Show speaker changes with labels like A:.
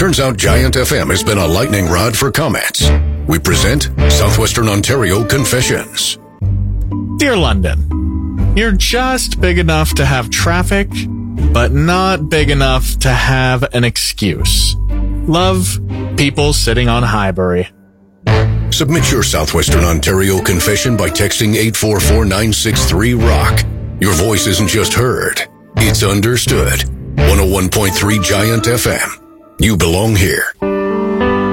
A: Turns out Giant FM has been a lightning rod for comments. We present Southwestern Ontario Confessions.
B: Dear London, you're just big enough to have traffic, but not big enough to have an excuse. Love, people sitting on Highbury.
A: Submit your Southwestern Ontario confession by texting 844-963-ROCK. Your voice isn't just heard, it's understood. 101.3 Giant FM. You belong here.